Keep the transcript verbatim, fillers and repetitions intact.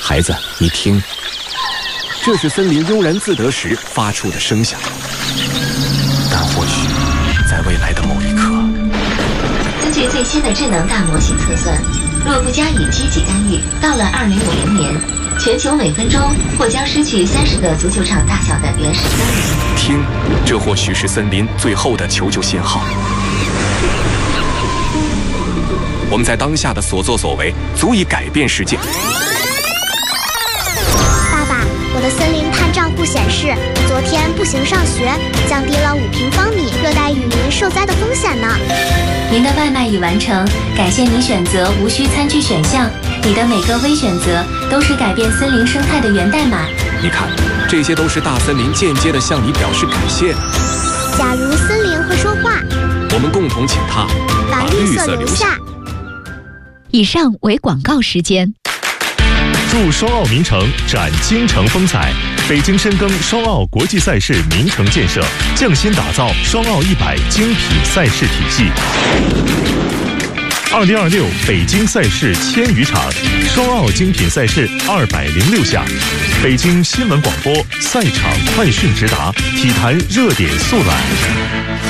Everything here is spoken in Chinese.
孩子，你听，这是森林悠然自得时发出的声响。但或许，在未来的某一刻， 根据最新的智能大模型测算，若不加以积极干预，到了二零五零年，全球每分钟或将失去三十个足球场大小的原始森林。 听，这或许是森林最后的求救信号。我们在当下的所作所为，足以改变世界。 爸爸，我的森林碳账户显示，昨天步行上学，降低了五平方米热带雨林受灾的风险呢。 您的外卖已完成，感谢您选择无需餐具选项。你的每个微选择都是改变森林生态的源代码。 你看，这些都是大森林间接的向你表示感谢。 假如森林会说话， 我们共同请它把绿色留下。 以上为广告时间。 祝双奥名城展京城风采。北京深耕双奥国际赛事名城建设，匠心打造双奥一百精品赛事体系。二零二六北京赛事千余场，双奥精品赛事二百零六项。北京新闻广播赛场快讯直达，体坛热点速览。